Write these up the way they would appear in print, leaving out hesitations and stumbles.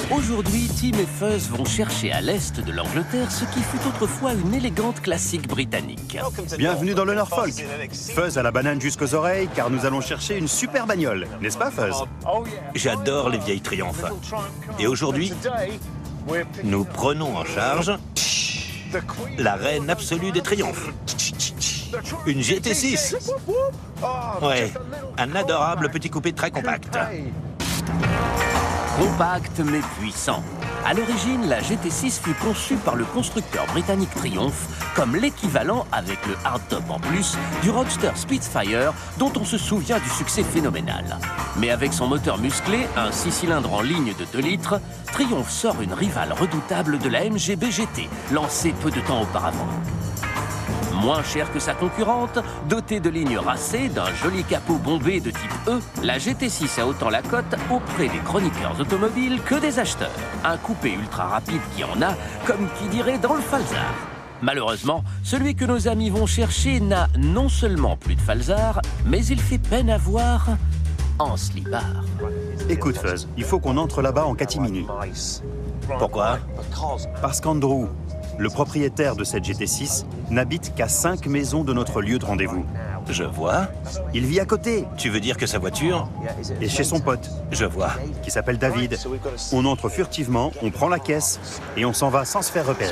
Aujourd'hui, Tim et Fuzz vont chercher à l'est de l'Angleterre ce qui fut autrefois une élégante classique britannique. Bienvenue dans le Norfolk. Fuzz a la banane jusqu'aux oreilles car nous allons chercher une super bagnole, n'est-ce pas Fuzz? J'adore les vieilles Triumph. Et aujourd'hui, nous prenons en charge la reine absolue des triomphes. Une GT6. Ouais, un adorable petit coupé très compact. Compact mais puissant. À l'origine, la GT6 fut conçue par le constructeur britannique Triumph comme l'équivalent, avec le hardtop en plus, du Roadster Spitfire dont on se souvient du succès phénoménal. Mais avec son moteur musclé, un 6 cylindres en ligne de 2 litres, Triumph sort une rivale redoutable de la MGB GT, lancée peu de temps auparavant. Moins chère que sa concurrente, dotée de lignes racées, d'un joli capot bombé de type E, la GT6 a autant la cote auprès des chroniqueurs automobiles que des acheteurs. Un coupé ultra rapide qui en a, comme qui dirait dans le Falzar. Malheureusement, celui que nos amis vont chercher n'a non seulement plus de Falzar, mais il fait peine à voir en slipard. Écoute Fuzz, il faut qu'on entre là-bas en catimini. Pourquoi? Parce qu'Andrew, le propriétaire de cette GT6, n'habite qu'à 5 maisons de notre lieu de rendez-vous. Je vois. Il vit à côté, Tu veux dire que sa voiture? et chez son pote, Je vois. qui s'appelle David. On entre furtivement, on prend la caisse, et on s'en va sans se faire repérer.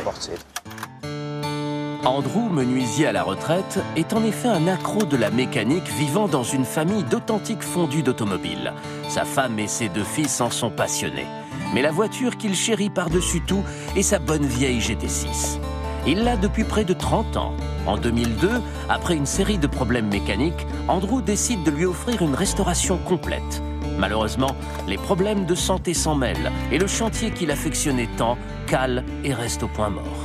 Andrew, menuisier à la retraite, est en effet un accro de la mécanique vivant dans une famille d'authentiques fondus d'automobiles. Sa femme et ses 2 fils en sont passionnés. Mais la voiture qu'il chérit par-dessus tout est sa bonne vieille GT6. Il l'a depuis près de 30 ans. En 2002, après une série de problèmes mécaniques, Andrew décide de lui offrir une restauration complète. Malheureusement, les problèmes de santé s'en mêlent et le chantier qu'il affectionnait tant cale et reste au point mort.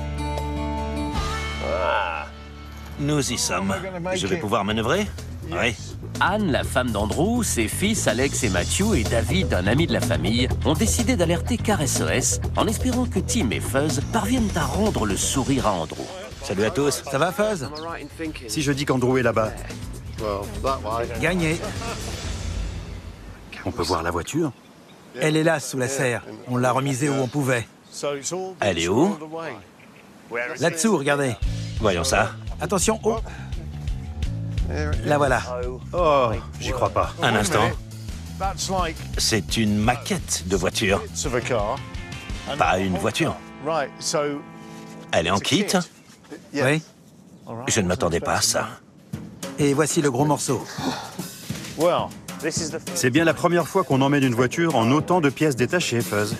Nous y sommes. Je vais pouvoir manœuvrer? Oui. Anne, la femme d'Andrew, ses fils Alex et Matthew et David, un ami de la famille, ont décidé d'alerter Car SOS en espérant que Tim et Fuzz parviennent à rendre le sourire à Andrew. Salut à tous. Ça va, Fuzz? Si je dis qu'Andrew est là-bas, Gagné. on peut voir la voiture? Elle est là, sous la serre. On l'a remisée où on pouvait. Elle est où? Là-dessous, regardez. Voyons ça. Attention, oh. La voilà. Oh, j'y crois pas. Un instant. C'est une maquette de voiture, pas une voiture. Elle est en kit? Oui. Je ne m'attendais pas à ça. Et voici le gros morceau. C'est bien la première fois qu'on emmène une voiture en autant de pièces détachées, Fuzz.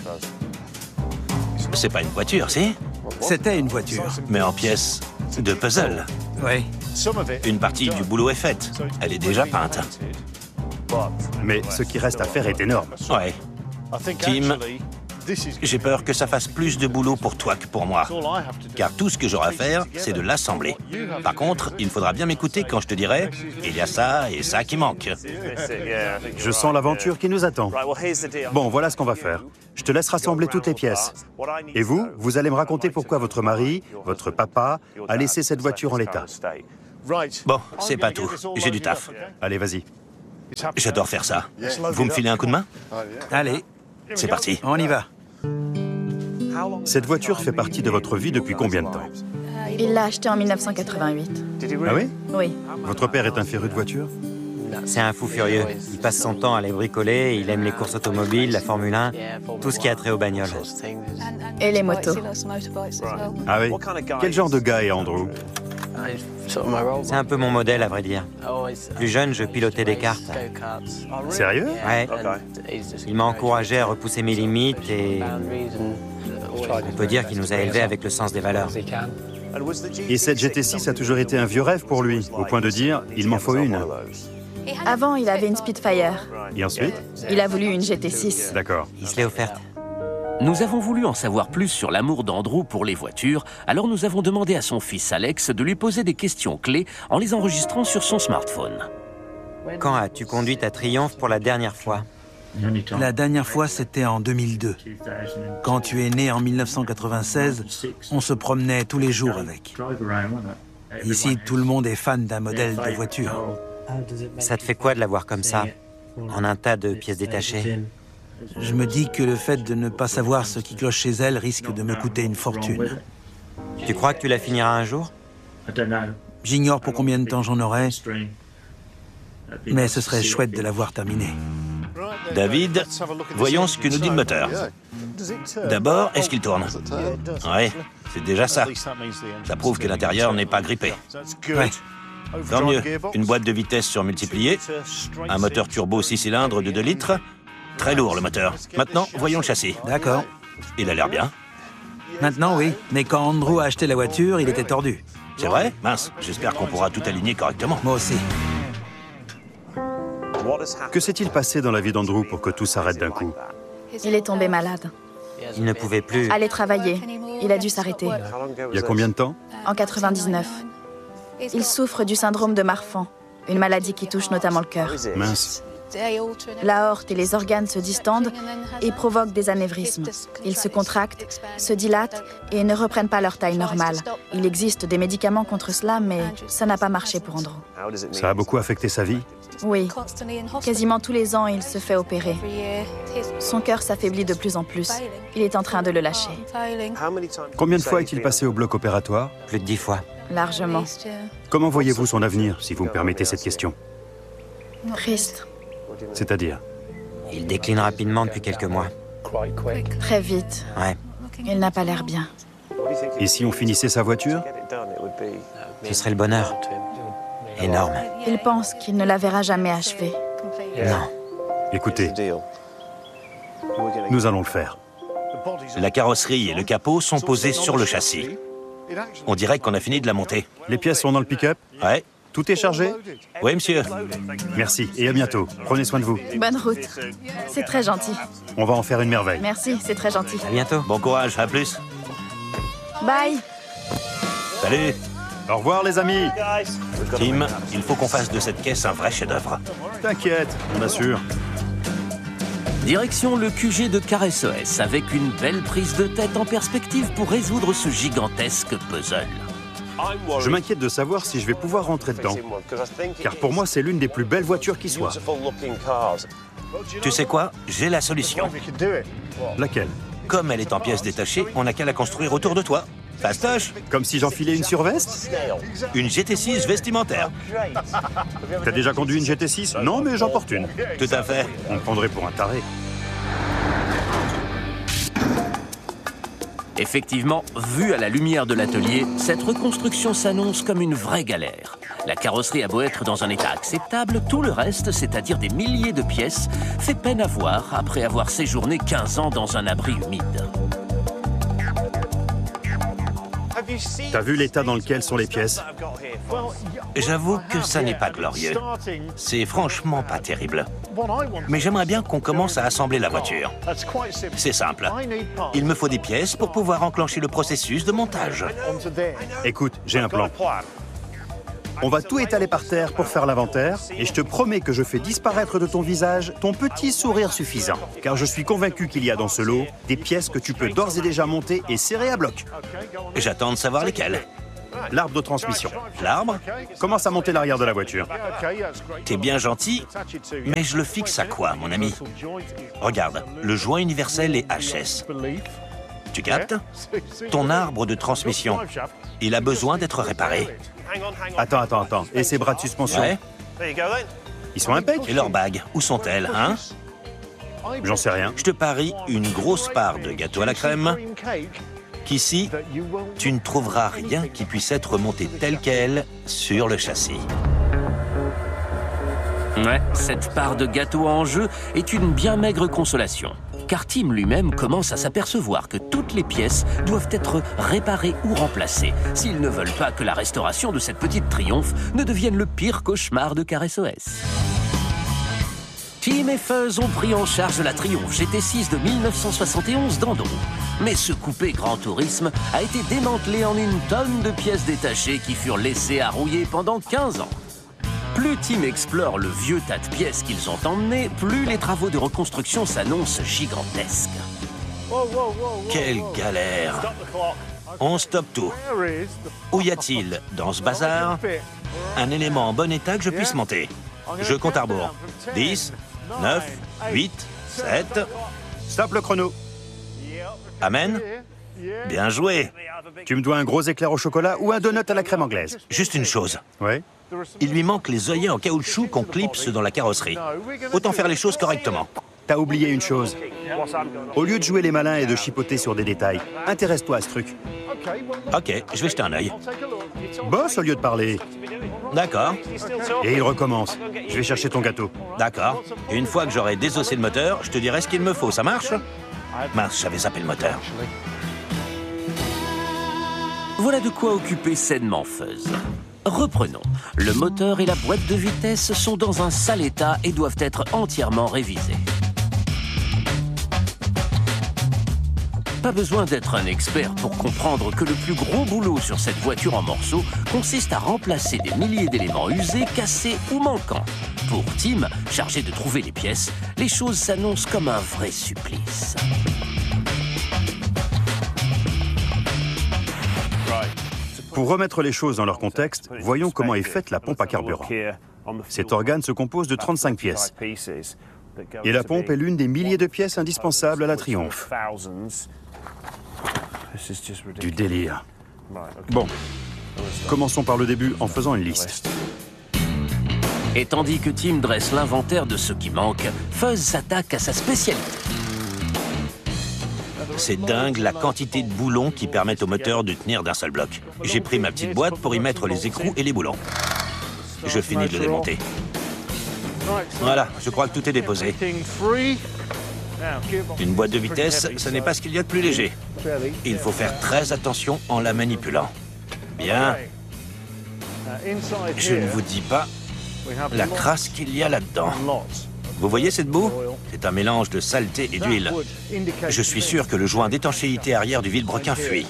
C'est pas une voiture, si? C'était une voiture. Mais en pièces de puzzle. Oui. Une partie du boulot est faite. Elle est déjà peinte. Mais ce qui reste à faire est énorme. Ouais. Tim, j'ai peur que ça fasse plus de boulot pour toi que pour moi. Car tout ce que j'aurai à faire, c'est de l'assembler. Par contre, il faudra bien m'écouter quand je te dirai « il y a ça et ça qui manque ». Je sens l'aventure qui nous attend. Bon, voilà ce qu'on va faire. Je te laisse rassembler toutes les pièces. Et vous, vous allez me raconter pourquoi votre mari, votre papa, a laissé cette voiture en l'état. Bon, c'est pas tout. J'ai du taf. Allez, vas-y. J'adore faire ça. Vous me filez un coup de main? Allez, C'est parti. on y va. Cette voiture fait partie de votre vie depuis combien de temps? Il l'a acheté en 1988. Ah oui? Oui. Votre père est un féru de voiture? C'est un fou furieux. Il passe son temps à les bricoler, il aime les courses automobiles, la Formule 1, tout ce qui a trait aux bagnoles. Et les motos. Ah oui? Quel genre de gars est Andrew? C'est un peu mon modèle, à vrai dire. Plus jeune, je pilotais des karts. Sérieux? Ouais. Il m'a encouragé à repousser mes limites et on peut dire qu'il nous a élevés avec le sens des valeurs. Et cette GT6 a toujours été un vieux rêve pour lui, au point de dire « il m'en faut une Avant, il avait une Spitfire. ». Et ensuite? Il a voulu une GT6. D'accord. Il se l'est offerte. Nous avons voulu en savoir plus sur l'amour d'Andrew pour les voitures, alors nous avons demandé à son fils Alex de lui poser des questions clés en les enregistrant sur son smartphone. Quand as-tu conduit ta Triumph pour la dernière fois? La dernière fois, c'était en 2002. Quand tu es né en 1996, on se promenait tous les jours avec. Ici, tout le monde est fan d'un modèle de voiture. Ça te fait quoi de la voir comme ça, en un tas de pièces détachées? Je me dis que le fait de ne pas savoir ce qui cloche chez elle risque de me coûter une fortune. Tu crois que tu la finiras un jour? J'ignore pour combien de temps j'en aurai, mais ce serait chouette de l'avoir terminée. David, voyons ce que nous dit le moteur. D'abord, est-ce qu'il tourne? Oui, c'est déjà ça. Ça prouve que l'intérieur n'est pas grippé. Ouais. Tant mieux. Une boîte de vitesse surmultipliée, un moteur turbo 6 cylindres de 2 litres. Très lourd, le moteur. Maintenant, voyons le châssis. D'accord. Il a l'air bien. Maintenant, oui. Mais quand Andrew a acheté la voiture, il était tordu. C'est vrai? Mince, j'espère qu'on pourra tout aligner correctement. Moi aussi. Que s'est-il passé dans la vie d'Andrew pour que tout s'arrête d'un coup? Il est tombé malade. Il ne pouvait plus. Allez travailler. Il a dû s'arrêter. Il y a combien de temps? En 99. Il souffre du syndrome de Marfan, une maladie qui touche notamment le cœur. Mince. L'aorte et les organes se distendent et provoquent des anévrismes. Ils se contractent, se dilatent et ne reprennent pas leur taille normale. Il existe des médicaments contre cela, mais ça n'a pas marché pour Andrew. Ça a beaucoup affecté sa vie? Oui. Quasiment tous les ans, il se fait opérer. Son cœur s'affaiblit de plus en plus. Il est en train de le lâcher. Combien de fois est-il passé au bloc opératoire? Plus de 10 fois. Largement. Comment voyez-vous son avenir, si vous me permettez cette question? Triste. C'est-à-dire? Il décline rapidement depuis quelques mois. Très vite. Ouais. Il n'a pas l'air bien. Et si on finissait sa voiture? Ce serait le bonheur. Énorme. Il pense qu'il ne la verra jamais achevée. Non. Écoutez, nous allons le faire. La carrosserie et le capot sont posés sur le châssis. On dirait qu'on a fini de la monter. Les pièces sont dans le pick-up? Ouais. Tout est chargé? Oui, monsieur. Merci, et à bientôt. Prenez soin de vous. Bonne route. C'est très gentil. On va en faire une merveille. Merci, c'est très gentil. À bientôt. Bon courage, à plus. Bye. Salut. Au revoir, les amis. Tim, il faut qu'on fasse de cette caisse un vrai chef-d'œuvre. T'inquiète, on assure. Direction le QG de CarSOS avec une belle prise de tête en perspective pour résoudre ce gigantesque puzzle. Je m'inquiète de savoir si je vais pouvoir rentrer dedans. Car pour moi, c'est l'une des plus belles voitures qui soit. Tu sais quoi? J'ai la solution. Laquelle? Comme elle est en pièces détachées, on n'a qu'à la construire autour de toi. Fastoche? Comme si j'enfilais une surveste? Une GT6 vestimentaire. T'as déjà conduit une GT6? Non, mais j'en porte une. Tout à fait. On me prendrait pour un taré. Effectivement, vue à la lumière de l'atelier, cette reconstruction s'annonce comme une vraie galère. La carrosserie a beau être dans un état acceptable, tout le reste, c'est-à-dire des milliers de pièces, fait peine à voir après avoir séjourné 15 ans dans un abri humide. T'as vu l'état dans lequel sont les pièces? J'avoue que ça n'est pas glorieux. C'est franchement pas terrible. Mais j'aimerais bien qu'on commence à assembler la voiture. C'est simple. Il me faut des pièces pour pouvoir enclencher le processus de montage. Écoute, j'ai un plan. On va tout étaler par terre pour faire l'inventaire, et je te promets que je fais disparaître de ton visage ton petit sourire suffisant. Car je suis convaincu qu'il y a dans ce lot des pièces que tu peux d'ores et déjà monter et serrer à bloc. J'attends de savoir lesquelles. L'arbre de transmission. L'arbre? Commence à monter l'arrière de la voiture. T'es bien gentil, mais je le fixe à quoi, mon ami? Regarde, le joint universel est HS. Tu captes? Ton arbre de transmission, il a besoin d'être réparé. Attends. Et ces bras de suspension? Ouais. Ils sont impeccables. Et leurs bagues, où sont-elles, hein? J'en sais rien. Je te parie une grosse part de gâteau à la crème qu'ici, tu ne trouveras rien qui puisse être monté tel quel sur le châssis. Ouais, cette part de gâteau en jeu est une bien maigre consolation. Car Tim lui-même commence à s'apercevoir que toutes les pièces doivent être réparées ou remplacées s'ils ne veulent pas que la restauration de cette petite Triumph ne devienne le pire cauchemar de CarSOS. Tim et Fuzz ont pris en charge la Triumph GT6 de 1971 d'Andrew. Mais ce coupé Grand Tourisme a été démantelé en une tonne de pièces détachées qui furent laissées à rouiller pendant 15 ans. Plus Tim explore le vieux tas de pièces qu'ils ont emmené, plus les travaux de reconstruction s'annoncent gigantesques. Quelle galère! On stoppe tout. Où y a-t-il, dans ce bazar, un élément en bon état que je puisse monter? Je compte à rebours. 10, 9, 8, 7. Stop le chrono. Amen. Bien joué. Tu me dois un gros éclair au chocolat ou un donut à la crème anglaise. Juste une chose. Oui. Il lui manque les œillets en caoutchouc qu'on clipse dans la carrosserie. Autant faire les choses correctement. T'as oublié une chose. Au lieu de jouer les malins et de chipoter sur des détails, intéresse-toi à ce truc. Ok, je vais jeter un œil. Bosse au lieu de parler. D'accord, Et il recommence. Je vais chercher ton gâteau. d'accord. Une fois que j'aurai désossé le moteur, je te dirai ce qu'il me faut. Ça marche? Mince, j'avais zappé le moteur. Voilà de quoi occuper sainement Fuzz. Reprenons. Le moteur et la boîte de vitesse sont dans un sale état et doivent être entièrement révisés. Pas besoin d'être un expert pour comprendre que le plus gros boulot sur cette voiture en morceaux consiste à remplacer des milliers d'éléments usés, cassés ou manquants. Pour Tim, chargé de trouver les pièces, les choses s'annoncent comme un vrai supplice. Pour remettre les choses dans leur contexte, voyons comment est faite la pompe à carburant. Cet organe se compose de 35 pièces. Et la pompe est l'une des milliers de pièces indispensables à la Triumph. Du délire. Bon, commençons par le début en faisant une liste. Et tandis que Tim dresse l'inventaire de ce qui manque, Fuzz s'attaque à sa spécialité. C'est dingue la quantité de boulons qui permettent au moteur de tenir d'un seul bloc. J'ai pris ma petite boîte pour y mettre les écrous et les boulons. Je finis de le démonter. Voilà, je crois que tout est déposé. Une boîte de vitesse, ce n'est pas ce qu'il y a de plus léger. Il faut faire très attention en la manipulant. Bien. Je ne vous dis pas la crasse qu'il y a là-dedans. Vous voyez cette boue? C'est un mélange de saleté et d'huile. Je suis sûr que le joint d'étanchéité arrière du vilebrequin fuit.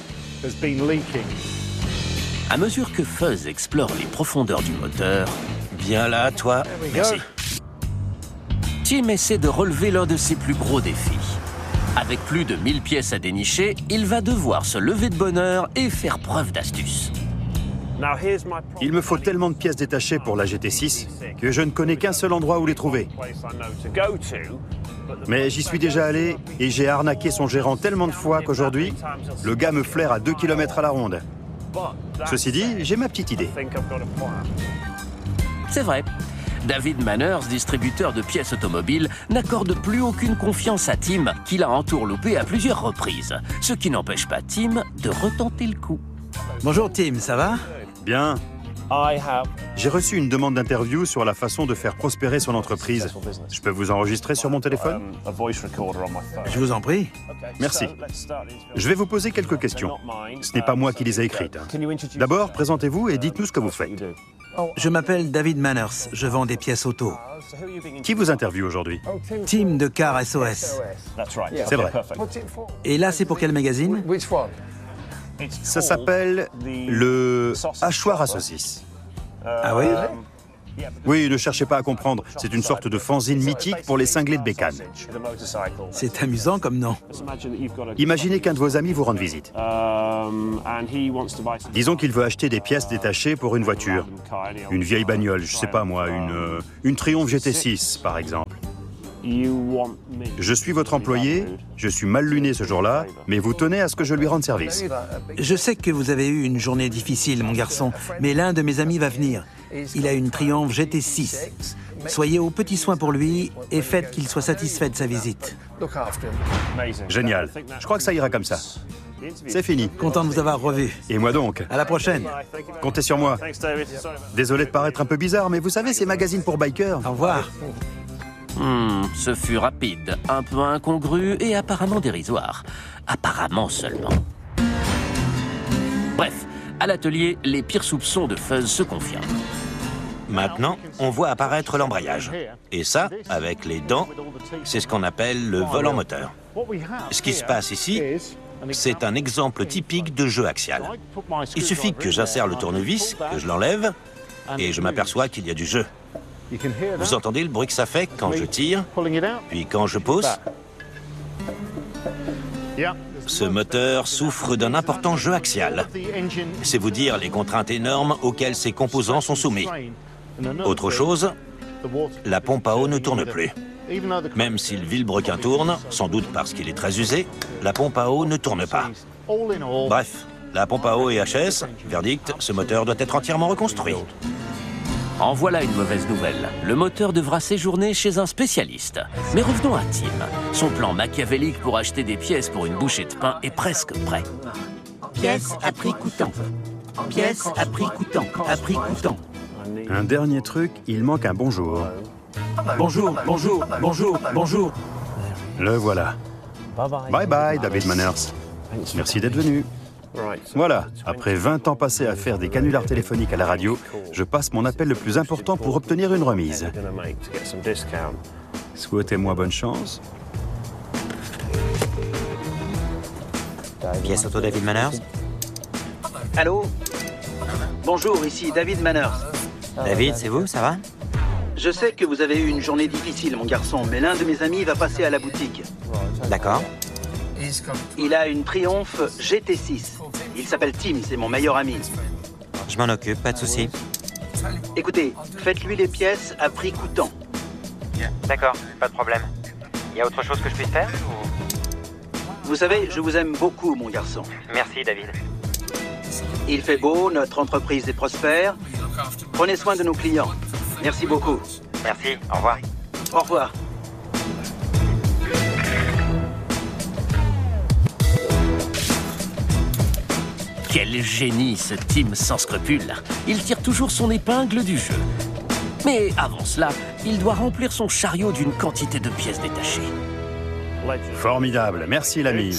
À mesure que Fuzz explore les profondeurs du moteur, Bien là, toi. Merci. Tim essaie de relever l'un de ses plus gros défis. Avec plus de 1000 pièces à dénicher, il va devoir se lever de bonne heure et faire preuve d'astuce. Il me faut tellement de pièces détachées pour la GT6 que je ne connais qu'un seul endroit où les trouver. Mais j'y suis déjà allé et j'ai arnaqué son gérant tellement de fois qu'aujourd'hui, le gars me flaire à 2 km à la ronde. Ceci dit, j'ai ma petite idée. C'est vrai. David Manners, distributeur de pièces automobiles, n'accorde plus aucune confiance à Tim, qui l'a entourloupé à plusieurs reprises. Ce qui n'empêche pas Tim de retenter le coup. Bonjour Tim, ça va? Bien. J'ai reçu une demande d'interview sur la façon de faire prospérer son entreprise. Je peux vous enregistrer sur mon téléphone? Je vous en prie. Merci. Je vais vous poser quelques questions. Ce n'est pas moi qui les ai écrites. D'abord, présentez-vous et dites-nous ce que vous faites. Je m'appelle David Manners, je vends des pièces auto. Qui vous interviewe aujourd'hui? Tim de Car SOS. C'est vrai. Et là, c'est pour quel magazine? Ça s'appelle le hachoir à saucisses. Ah oui? Oui, ne cherchez pas à comprendre. C'est une sorte de fanzine mythique pour les cinglés de bécane. C'est amusant comme nom. Imaginez qu'un de vos amis vous rende visite. Disons qu'il veut acheter des pièces détachées pour une voiture. Une vieille bagnole, je sais pas moi, une Triumph GT6 par exemple. Je suis votre employé, je suis mal luné ce jour-là, mais vous tenez à ce que je lui rende service. Je sais que vous avez eu une journée difficile, mon garçon, mais l'un de mes amis va venir. Il a une Triumph GT6. Soyez aux petits soins pour lui et faites qu'il soit satisfait de sa visite. Génial. Je crois que ça ira comme ça. C'est fini. Content de vous avoir revu. Et moi donc. À la prochaine. Comptez sur moi. Désolé de paraître un peu bizarre, mais vous savez, ces magazines pour bikers. Au revoir. Ce fut rapide, un peu incongru et apparemment dérisoire. Apparemment seulement. Bref, à l'atelier, les pires soupçons de Fuzz se confirment. Maintenant, on voit apparaître l'embrayage. Et ça, avec les dents, c'est ce qu'on appelle le volant moteur. Ce qui se passe ici, c'est un exemple typique de jeu axial. Il suffit que j'insère le tournevis, que je l'enlève, et je m'aperçois qu'il y a du jeu. Vous entendez le bruit que ça fait quand je tire, puis quand je pousse? Ce moteur souffre d'un important jeu axial. C'est vous dire les contraintes énormes auxquelles ses composants sont soumis. Autre chose, la pompe à eau ne tourne plus. Même si le vilebrequin tourne, sans doute parce qu'il est très usé, la pompe à eau ne tourne pas. Bref, la pompe à eau est HS. Verdict, ce moteur doit être entièrement reconstruit. En voilà une mauvaise nouvelle. Le moteur devra séjourner chez un spécialiste. Mais revenons à Tim. Son plan machiavélique pour acheter des pièces pour une bouchée de pain est presque prêt. Pièce à prix coûtant. Pièce à prix coûtant. À prix coûtant. Un dernier truc, il manque un bonjour. Bonjour, bonjour, bonjour, bonjour. Le voilà. Bye bye, David Manners. Merci d'être venu. Voilà, après 20 ans passés à faire des canulars téléphoniques à la radio, je passe mon appel le plus important pour obtenir une remise. Souhaitez-moi bonne chance. Pièce auto David Manners. Allô? Bonjour, ici David Manners. David, c'est vous, ça va? Je sais que vous avez eu une journée difficile, mon garçon, mais l'un de mes amis va passer à la boutique. D'accord. Il a une Triumph GT6. Il s'appelle Tim, c'est mon meilleur ami. Je m'en occupe, pas de souci. Écoutez, faites-lui les pièces à prix coûtant. D'accord, pas de problème. Il y a autre chose que je puisse faire ou... Vous savez, je vous aime beaucoup, mon garçon. Merci, David. Il fait beau, notre entreprise est prospère. Prenez soin de nos clients. Merci beaucoup. Merci, au revoir. Au revoir. Quel génie, ce Tim sans scrupules. Il tire toujours son épingle du jeu. Mais avant cela, il doit remplir son chariot d'une quantité de pièces détachées. Formidable, merci l'ami.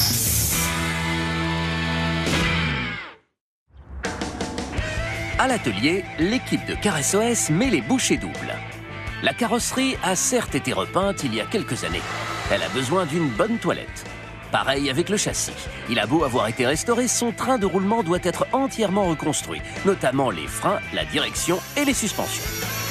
À l'atelier, l'équipe de Car SOS met les bouchées doubles. La carrosserie a certes été repeinte il y a quelques années. Elle a besoin d'une bonne toilette. Pareil avec le châssis. Il a beau avoir été restauré, son train de roulement doit être entièrement reconstruit, notamment les freins, la direction et les suspensions.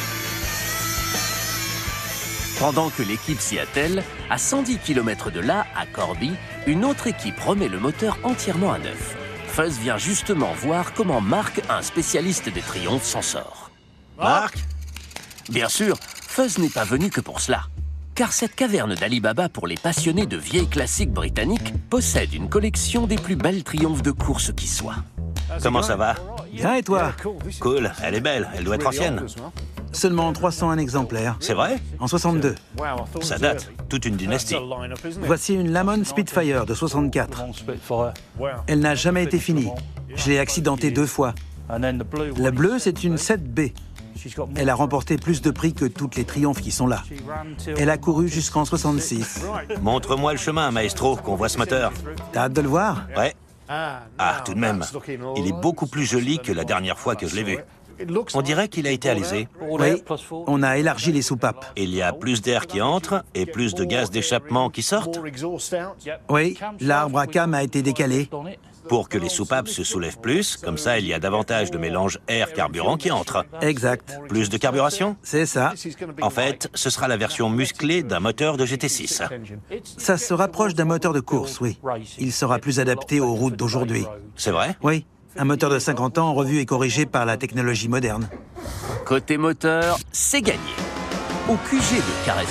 Pendant que l'équipe s'y attelle, à 110 km de là, à Corby, une autre équipe remet le moteur entièrement à neuf. Fuzz vient justement voir comment Mark, un spécialiste des Triumph, s'en sort. Marc? Bien sûr, Fuzz n'est pas venu que pour cela. Car cette caverne d'Ali Baba pour les passionnés de vieilles classiques britanniques possède une collection des plus belles triomphes de course qui soient. Comment ça va? Bien, et toi? Cool, elle est belle, elle doit être ancienne. Seulement 301 exemplaires. C'est vrai? En 62. Ça date, toute une dynastie. Voici une Lamon Spitfire de 64. Elle n'a jamais été finie. Je l'ai accidentée 2 fois. La bleue, c'est une 7B. Elle a remporté plus de prix que toutes les triomphes qui sont là. Elle a couru jusqu'en 66. Montre-moi le chemin, maestro, qu'on voit ce moteur. T'as hâte de le voir? Ouais. Ah, tout de même. Il est beaucoup plus joli que la dernière fois que je l'ai vu. On dirait qu'il a été alisé. Oui, on a élargi les soupapes. Il y a plus d'air qui entre et plus de gaz d'échappement qui sortent Oui, l'arbre à cam a été décalé. pour que les soupapes se soulèvent plus. Comme ça, il y a davantage de mélange air-carburant qui entre. Exact. Plus de carburation? C'est ça. En fait, ce sera la version musclée d'un moteur de GT6. Ça se rapproche d'un moteur de course, oui. Il sera plus adapté aux routes d'aujourd'hui. C'est vrai? Oui. Un moteur de 50 ans revu et corrigé par la technologie moderne. Côté moteur, c'est gagné. Au QG de Car